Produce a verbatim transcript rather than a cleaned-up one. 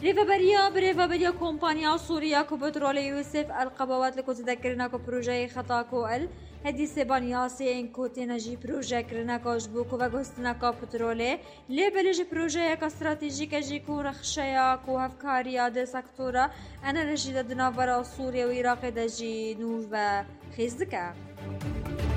ريفابريا بريفابريا كومبانيا سوريا كو بترول يوسف القبوات لكو تذكرنا كو بروجي خطا كو ال هدي سيبانياسي ان كو تنجي بروجي كرنا كو جبوكو وغوستنا كو بترولي لبلج بروجي كا استراتيجيك جيكو رخشيا كو هفكاريا دي سكتورا انا رجي دنافرا سوريا وعراق دجي نوف خيزدكا